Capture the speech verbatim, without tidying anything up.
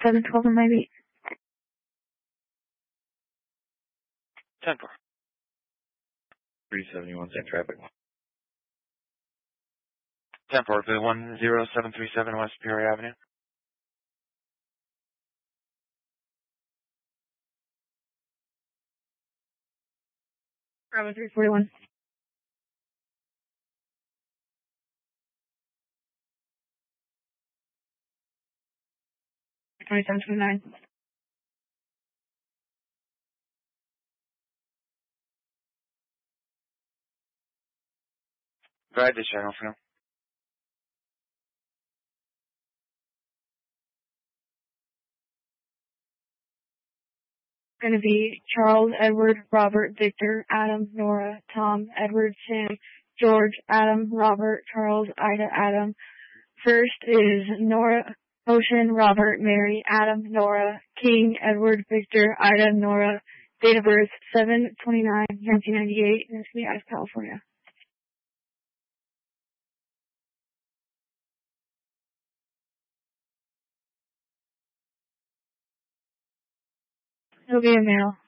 seven twelve on my beat. ten four. three seventy-one, same traffic. ten four, one zero seven three seven West Peoria Avenue. Bravo three forty-one. twenty-seven twenty-nine. Drive this channel for now. Going to be Charles, Edward, Robert, Victor, Adam, Nora, Tom, Edward, Sam, George, Adam, Robert, Charles, Ida, Adam. First is Nora, Ocean, Robert, Mary, Adam, Nora, King, Edward, Victor, Ida, Nora. Date of birth seven twenty-nine nineteen ninety-eight. And it's going to be out of California. It'll be a male.